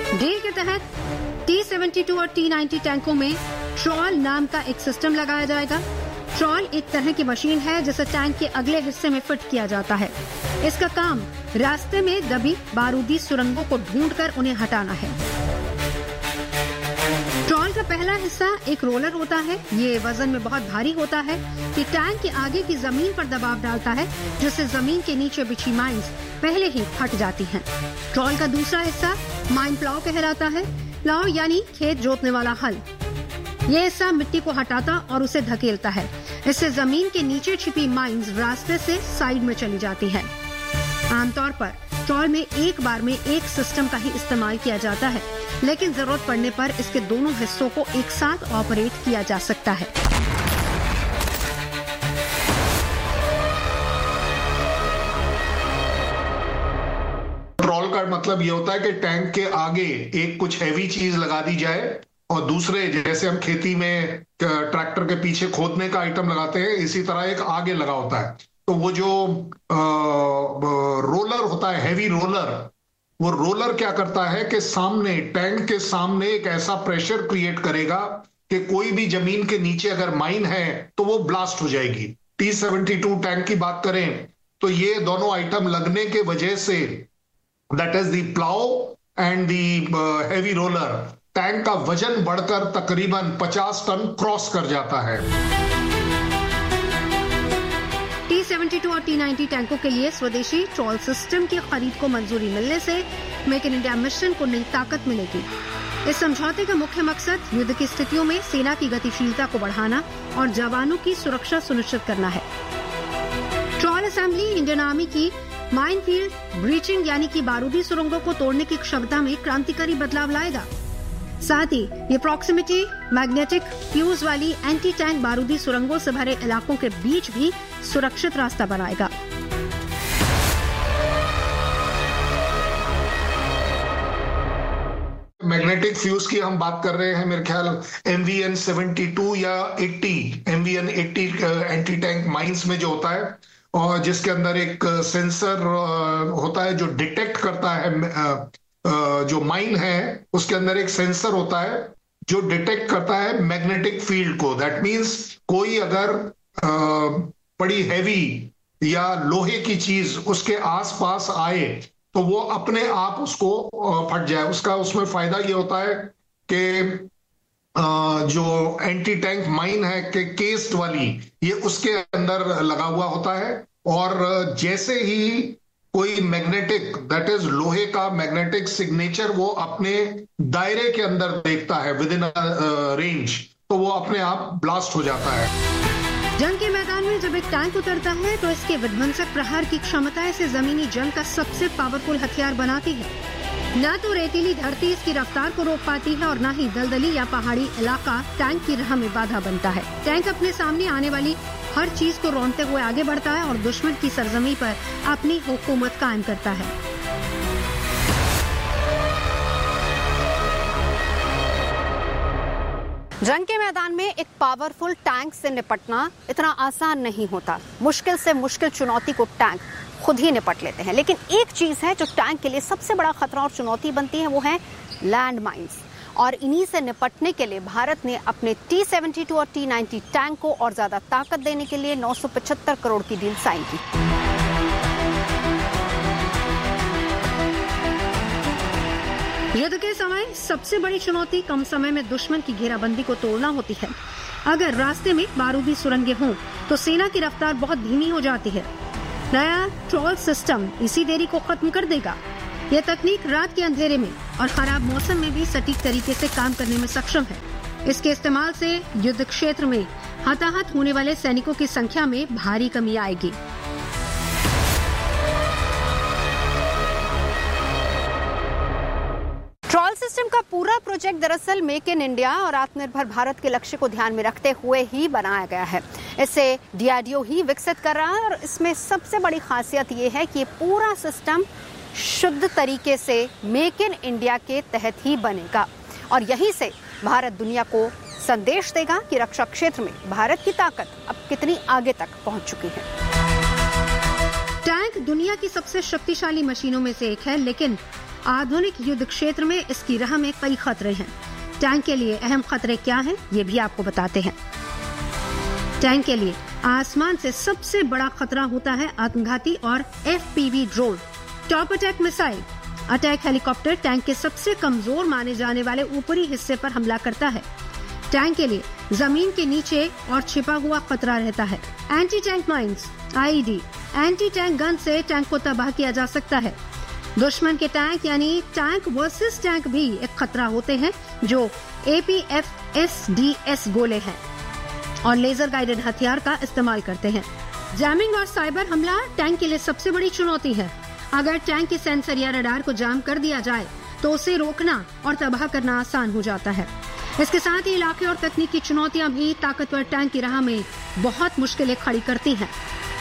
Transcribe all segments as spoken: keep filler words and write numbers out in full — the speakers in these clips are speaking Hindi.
डील के तहत टी सेवेंटी टू और टी नाइंटी टैंकों में ट्रॉल नाम का एक सिस्टम लगाया जाएगा। ट्रॉल एक तरह की मशीन है जिसे टैंक के अगले हिस्से में फिट किया जाता है। इसका काम रास्ते में दबी बारूदी सुरंगों को ढूंढकर उन्हें हटाना है। ट्रॉल का पहला हिस्सा एक रोलर होता है। ये वजन में बहुत भारी होता है कि टैंक के आगे की जमीन पर दबाव डालता है, जिससे जमीन के नीचे बिछी माइंस पहले ही फट जाती हैं। ट्रॉल का दूसरा हिस्सा माइन प्लाव कहलाता है। प्लाव यानी खेत जोतने वाला हल। ये हिस्सा मिट्टी को हटाता और उसे धकेलता है। इससे जमीन के नीचे छिपी माइंस रास्ते से साइड में चली जाती है। आमतौर पर ट्रॉल में एक बार में एक सिस्टम का ही इस्तेमाल किया जाता है, लेकिन जरूरत पड़ने पर इसके दोनों हिस्सों को एक साथ ऑपरेट किया जा सकता है। ट्रॉल का मतलब ये होता है कि टैंक के आगे एक कुछ हैवी चीज लगा दी जाए और दूसरे, जैसे हम खेती में ट्रैक्टर के पीछे खोदने का आइटम लगाते हैं, इसी तरह एक आगे लगा होता है। तो वो जो आ, रोलर होता है, हैवी रोलर, वो रोलर क्या करता है कि सामने, टैंक के सामने एक ऐसा प्रेशर क्रिएट करेगा कि कोई भी जमीन के नीचे अगर माइन है तो वो ब्लास्ट हो जाएगी। टी सेवेंटी टू टैंक की बात करें तो ये दोनों आइटम लगने के वजह से, that is the plough and the heavy roller, tank का वजन बढ़कर तकरीबन पचास टन क्रॉस कर जाता है। टी सेवेंटी टू और टी नाइंटी टैंकों के लिए स्वदेशी ट्रॉल सिस्टम की खरीद को मंजूरी मिलने से मेक इन इंडिया मिशन को नई ताकत मिलेगी। इस समझौते का मुख्य मकसद युद्ध की स्थितियों में सेना की गतिशीलता को बढ़ाना और जवानों की सुरक्षा सुनिश्चित करना है। ट्रॉल असेंबली इंडियन आर्मी की माइनफील्ड ब्रीचिंग यानी कि बारूदी सुरंगों को तोड़ने की क्षमता में क्रांतिकारी बदलाव लाएगा। साथ ही ये प्रॉक्सिमिटी मैग्नेटिक फ्यूज वाली एंटी टैंक बारूदी सुरंगों से भरे इलाकों के बीच भी सुरक्षित रास्ता बनाएगा। मैग्नेटिक फ्यूज की हम बात कर रहे हैं, मेरे ख्याल M V N seventy two या अस्सी, एम वी एन अस्सी एंटी टैंक माइंस में जो होता है, और जिसके अंदर एक सेंसर होता है जो डिटेक्ट करता है, जो माइन है उसके अंदर एक सेंसर होता है जो डिटेक्ट करता है मैग्नेटिक फील्ड को। दैट मींस कोई अगर बड़ी हैवी या लोहे की चीज उसके आसपास आए तो वो अपने आप उसको फट जाए। उसका उसमें फायदा ये होता है कि जो एंटी टैंक माइन है के केस्ड वाली, ये उसके अंदर लगा हुआ होता है, और जैसे ही कोई मैग्नेटिक, दैट इज लोहे का मैग्नेटिक सिग्नेचर, वो अपने दायरे के अंदर देखता है विद इन रेंज, तो वो अपने आप ब्लास्ट हो जाता है। जंग के मैदान में जब एक टैंक उतरता है तो इसके विध्वंसक प्रहार की क्षमता इसे जमीनी जंग का सबसे पावरफुल हथियार बनाती है। न तो रेतीली धरती इसकी रफ्तार को रोक पाती है और न ही दलदली या पहाड़ी इलाका टैंक की राह में बाधा बनता है। टैंक अपने सामने आने वाली हर चीज को रौंदते हुए आगे बढ़ता है और दुश्मन की सरजमी पर अपनी हुकूमत कायम करता है। जंग के मैदान में एक पावरफुल टैंक से निपटना इतना आसान नहीं होता। मुश्किल से मुश्किल चुनौती को टैंक खुद ही निपट लेते हैं। लेकिन एक चीज है जो टैंक के लिए सबसे बड़ा खतरा और चुनौती बनती है, वो है लैंड माइंस। और इन्हीं से निपटने के लिए भारत ने अपने टी सेवेंटी टू और टी नाइंटी टैंक को और ज्यादा ताकत देने के लिए नौ सौ पचहत्तर करोड़ की डील साइन की। युद्ध के समय सबसे बड़ी चुनौती कम समय में दुश्मन की घेराबंदी को तोड़ना होती है। अगर रास्ते में बारूदी सुरंगें हों तो सेना की रफ्तार बहुत धीमी हो जाती है। नया ट्रॉल सिस्टम इसी देरी को खत्म कर देगा। यह तकनीक रात के अंधेरे में और खराब मौसम में भी सटीक तरीके से काम करने में सक्षम है। इसके इस्तेमाल से युद्ध क्षेत्र में हताहत होने वाले सैनिकों की संख्या में भारी कमी आएगी। ट्रॉल सिस्टम का पूरा प्रोजेक्ट दरअसल मेक इन इंडिया और आत्मनिर्भर भारत के लक्ष्य को ध्यान में रखते हुए ही बनाया गया है। इसे डी आर डी ओ ही विकसित कर रहा है और इसमें सबसे बड़ी खासियत ये है कि ये पूरा सिस्टम शुद्ध तरीके से मेक इन इंडिया के तहत ही बनेगा और यहीं से भारत दुनिया को संदेश देगा कि रक्षा क्षेत्र में भारत की ताकत अब कितनी आगे तक पहुंच चुकी है। टैंक दुनिया की सबसे शक्तिशाली मशीनों में से एक है, लेकिन आधुनिक युद्ध क्षेत्र में इसकी राह में कई खतरे हैं। टैंक के लिए अहम खतरे क्या हैं, ये भी आपको बताते हैं। टैंक के लिए आसमान से सबसे बड़ा खतरा होता है आत्मघाती और F P V drone. Top attack missile attack helicopter tank के सबसे कमजोर माने जाने वाले ऊपरी हिस्से पर हमला करता है। टैंक के लिए जमीन के नीचे और छिपा हुआ खतरा रहता है। एंटी टैंक माइंस आई E D anti tank gun से टैंक को तबाह किया जा सकता है। दुश्मन के टैंक यानी टैंक वर्सेस टैंक भी एक खतरा होते हैं जो A P F S D S गोले हैं और लेजर गाइडेड हथियार का इस्तेमाल करते हैं। जैमिंग और साइबर हमला टैंक के लिए सबसे बड़ी चुनौती है। अगर टैंक के सेंसर या रडार को जाम कर दिया जाए तो उसे रोकना और तबाह करना आसान हो जाता है। इसके साथ ही इलाके और तकनीकी चुनौतियां भी ताकतवर टैंक की राह में बहुत मुश्किलें खड़ी करती हैं।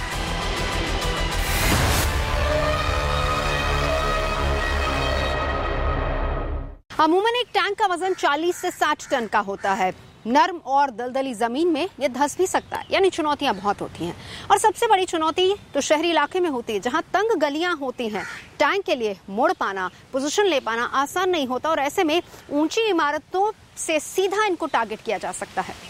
अमूमन एक टैंक का वजन चालीस से साठ टन का होता है। नर्म और दलदली जमीन में ये धंस भी सकता है, यानी चुनौतियां बहुत होती हैं। और सबसे बड़ी चुनौती तो शहरी इलाके में होती है, जहां तंग गलियां होती हैं। टैंक के लिए मोड़ पाना, पोजीशन ले पाना आसान नहीं होता और ऐसे में ऊंची इमारतों से सीधा इनको टारगेट किया जा सकता है।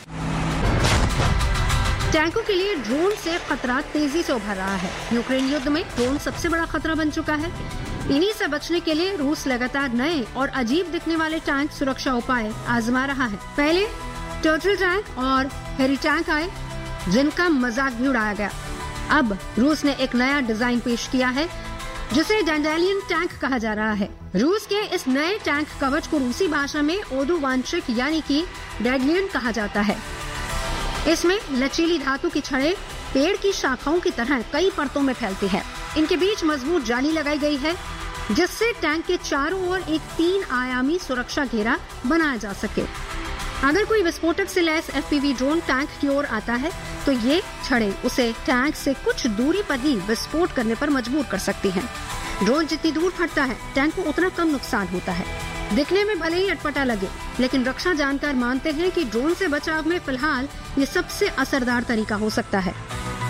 टैंकों के लिए ड्रोन से खतरा तेजी से उभर रहा है। यूक्रेन युद्ध में ड्रोन सबसे बड़ा खतरा बन चुका है। इन्हीं से बचने के लिए रूस लगातार नए और अजीब दिखने वाले टैंक सुरक्षा उपाय आजमा रहा है। पहले टर्टल टैंक और हेरी टैंक आए, जिनका मजाक भी उड़ाया गया। अब रूस ने एक नया डिजाइन पेश किया है जिसे डैंडेलियन टैंक कहा जा रहा है। रूस के इस नए टैंक कवच को रूसी भाषा में ओदुवांशिक यानी कि डैंडेलियन कहा जाता है। इसमें लचीली धातु की छड़ें पेड़ की शाखाओं की तरह कई परतों में फैलती है। इनके बीच मजबूत जाली लगाई गई है जिससे टैंक के चारों ओर एक तीन आयामी सुरक्षा घेरा बनाया जा सके। अगर कोई विस्फोटक से lace F P V drone tank की ओर आता है तो ये छड़ें उसे टैंक से कुछ दूरी पर ही विस्फोट करने पर मजबूर कर सकती हैं। ड्रोन जितनी दूर फटता है टैंक को उतना कम नुकसान होता है। दिखने में भले ही अटपटा लगे, लेकिन रक्षा जानकार मानते हैं कि ड्रोन से बचाव में फिलहाल ये सबसे असरदार तरीका हो सकता है।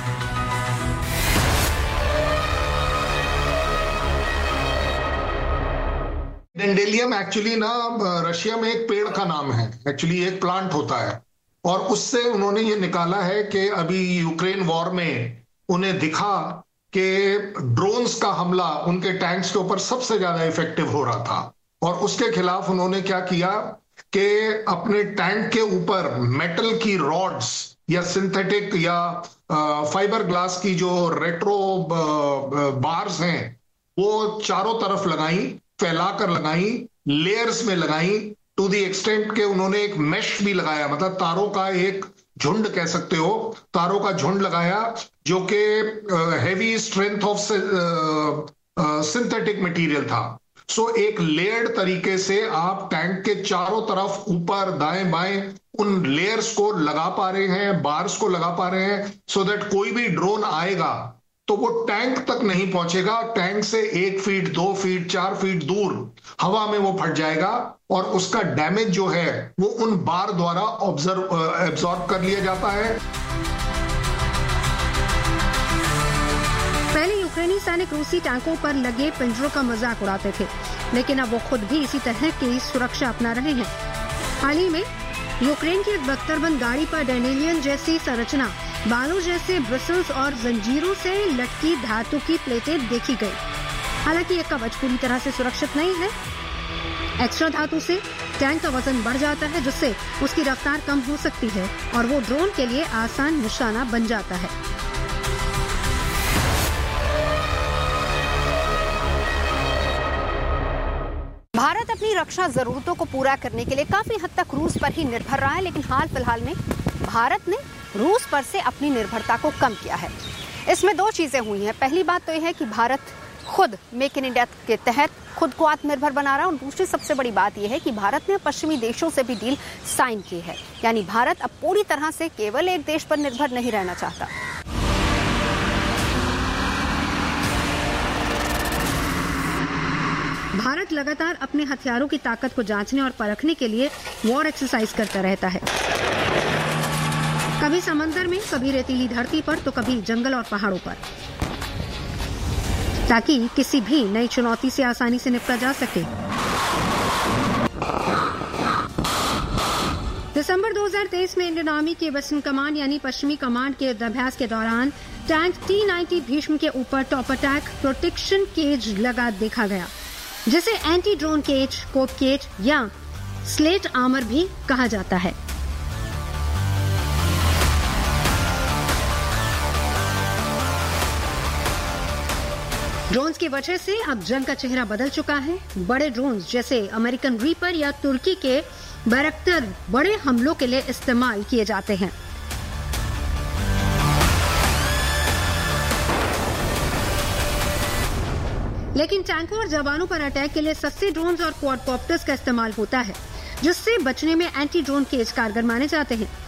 डेंडेलियम एक्चुअली ना रशिया में एक पेड़ का नाम है, एक्चुअली एक प्लांट होता है और उससे उन्होंने ये निकाला है कि अभी यूक्रेन वॉर में उन्हें दिखा कि ड्रोन्स का हमला उनके टैंक्स के ऊपर सबसे ज्यादा इफेक्टिव हो रहा था और उसके खिलाफ उन्होंने क्या किया कि अपने टैंक के ऊपर मेटल की रॉड्स या सिंथेटिक या फाइबर ग्लास की जो रेट्रो बार्स हैं वो चारों तरफ लगाई, फैलाकर लगाई, लेयर्स में लगाई, टू द एक्सटेंट के उन्होंने एक मेश भी लगाया, मतलब तारों का एक झुंड कह सकते हो, तारों का झुंड लगाया जो कि heavy strength of synthetic material था। सो so, एक लेयर्ड तरीके से आप टैंक के चारों तरफ ऊपर दाएं बाएं उन लेयर्स को लगा पा रहे हैं, बार्स को लगा पा रहे हैं, सो so दैट कोई भी ड्रोन आएगा तो वो टैंक तक नहीं पहुंचेगा। टैंक से एक फीट, दो फीट, चार फीट दूर हवा में वो फट जाएगा और उसका डैमेज जो है वो उन बार द्वारा ऑब्जर्व एब्जॉर्ब कर लिया जाता है। पहले यूक्रेनी सैनिक रूसी टैंकों पर लगे पिंजरों का मजाक उड़ाते थे, लेकिन अब वो खुद भी इसी तरह की सुरक्षा अपना रहे हैं। हाल ही में यूक्रेन की एक बख्तरबंद गाड़ी पर डैंडेलियन जैसी संरचना, बालों जैसे ब्रिसल्स और जंजीरों से लटकी धातु की प्लेटें देखी गई। हालांकि ये कवच पूरी तरह से सुरक्षित नहीं है। एक्स्ट्रा धातु से टैंक का वजन बढ़ जाता है जिससे उसकी रफ्तार कम हो सकती है और वो ड्रोन के लिए आसान निशाना बन जाता है। भारत अपनी रक्षा जरूरतों को पूरा करने के लिए काफी हद तक रूस पर ही निर्भर रहा है, लेकिन हाल फिलहाल में भारत ने रूस पर से अपनी निर्भरता को कम किया है। इसमें दो चीजें हुई हैं। पहली बात तो यह है कि भारत खुद मेक इन इंडिया के तहत खुद को आत्मनिर्भर बना रहा है और दूसरी सबसे बड़ी बात यह है कि भारत ने पश्चिमी देशों से भी डील साइन की है, यानी भारत अब पूरी तरह से केवल एक देश पर निर्भर नहीं रहना चाहता। भारत लगातार अपने हथियारों की ताकत को जांचने और परखने के लिए वॉर एक्सरसाइज करता रहता है, कभी समंदर में, कभी रेतीली धरती पर, तो कभी जंगल और पहाड़ों पर। ताकि किसी भी नई चुनौती से आसानी से निपटा जा सके। दिसंबर दो हज़ार तेईस में इंडियन आर्मी के वेस्टर्न कमांड यानी पश्चिमी कमांड के युद्धाभ्यास के दौरान टैंक टी नाइंटी भीष्म के ऊपर टॉप अटैक प्रोटेक्शन केज लगा देखा गया, जिसे एंटी ड्रोन केज, कोप केज या स्लेट आर्मर भी कहा जाता है। ड्रोन्स की वजह से अब जंग का चेहरा बदल चुका है। बड़े ड्रोन्स जैसे अमेरिकन रीपर या तुर्की के बैरक्टर बड़े हमलों के लिए इस्तेमाल किए जाते हैं। लेकिन टैंकों और जवानों पर अटैक के लिए सस्ते ड्रोन्स और क्वाडकॉप्टर्स का इस्तेमाल होता है, जिससे बचने में एंटी ड्रोन केज कारगर माने जाते हैं।